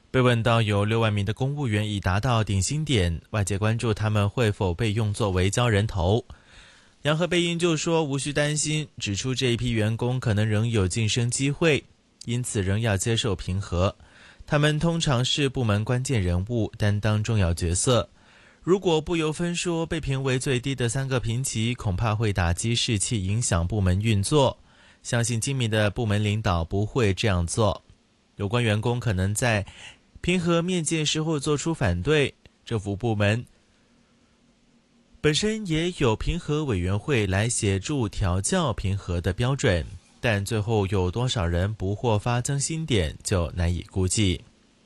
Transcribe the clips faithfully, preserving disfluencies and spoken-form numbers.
被问到有六万名的公务员已达到顶薪点，外界关注他们会否被用作为交人头。杨和贝因就说无需担心，指出这一批员工可能仍有晋升机会，因此仍要接受评核。他们通常是部门关键人物，担当重要角色。如果不由分说被评为最低的三个评级，恐怕会打击士气，影响部门运作。相信精明的部门领导不会这样做。有关员工可能在评核面见时候做出反对，政府部门本身也有评核委员会来协助调校评核的标准，但最后有多少人不获发增薪点就难以估计。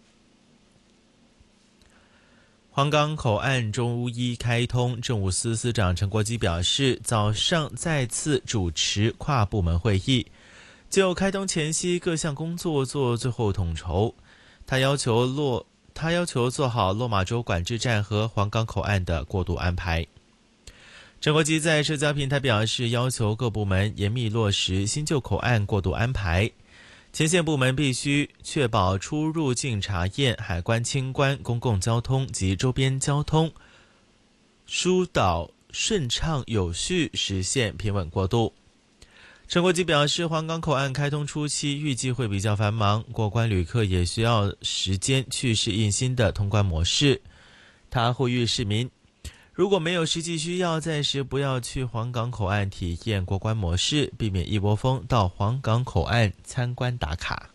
黄冈口岸周一开通，政务司司长陈国基表示，早上再次主持跨部门会议，就开通前夕各项工作做最后统筹。他要求落他要求做好落马洲管制站和黄冈口岸的过渡安排。陈国基在社交平台表示，要求各部门严密落实新旧口岸过渡安排，前线部门必须确保出入境查验、海关清关、公共交通及周边交通疏导顺畅有序，实现平稳过渡。陈国基表示，黄冈口岸开通初期预计会比较繁忙，过关旅客也需要时间去适应新的通关模式。他呼吁市民，如果没有实际需要，暂时不要去黄冈口岸体验过关模式，避免一窝蜂到黄冈口岸参观打卡。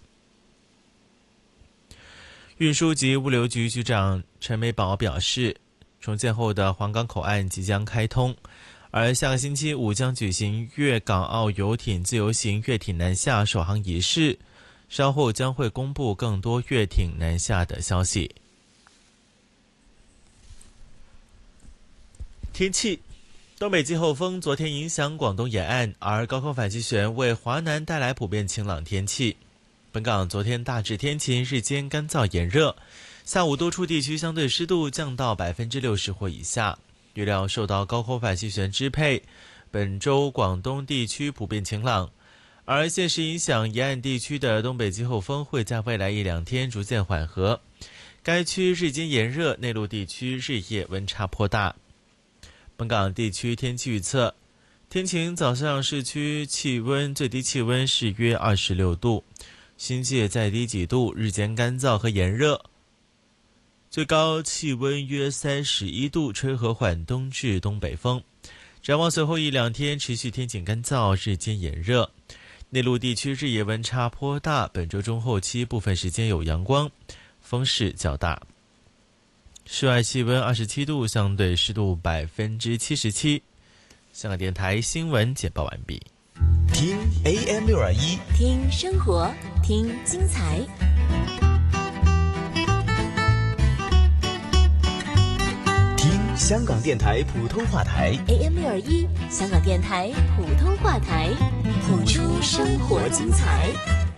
运输及物流局局长陈美宝表示，重建后的黄冈口岸即将开通，而下个星期五将举行粤港澳游艇自由行粤艇南下首航仪式，稍后将会公布更多粤艇南下的消息。天气，东北季候风昨天影响广东沿岸，而高空反气旋为华南带来普遍晴朗天气。本港昨天大致天晴，日间干燥炎热，下午多处地区相对湿度降到 百分之六十 或以下。预料受到高空反气旋支配，本周广东地区普遍晴朗，而现时影响沿岸地区的东北季候风会在未来一两天逐渐缓和，该区日间炎热，内陆地区日夜温差颇大。本港地区天气预测，天晴，早上市区气温最低气温是约二十六度，新界再低几度，日间干燥和炎热，最高气温约三十一度，吹和缓东至东北风。展望随后一两天持续天晴干燥，日间炎热，内陆地区日夜温差颇大，本周中后期部分时间有阳光，风势较大。室外气温二十七度，相对湿度 百分之七十七。 香港电台新闻简报完毕。 听 A M 六二一， 听生活，听精彩。 听香港电台普通话台 A M 六二一，香港电台普通话台，谱出生活精彩。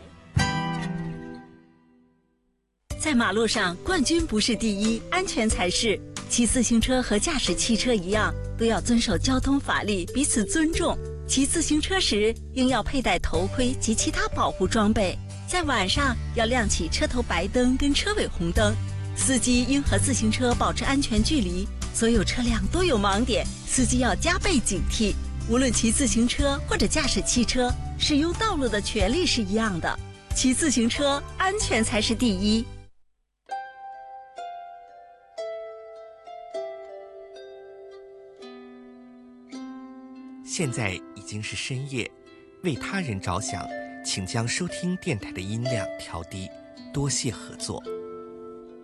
在马路上，冠军不是第一，安全才是。骑自行车和驾驶汽车一样，都要遵守交通法律，彼此尊重。骑自行车时，应要佩戴头盔及其他保护装备。在晚上，要亮起车头白灯跟车尾红灯。司机应和自行车保持安全距离。所有车辆都有盲点，司机要加倍警惕。无论骑自行车或者驾驶汽车，使用道路的权利是一样的。骑自行车，安全才是第一。 现在已经是深夜，为他人着想，请将收听电台的音量调低，多谢合作。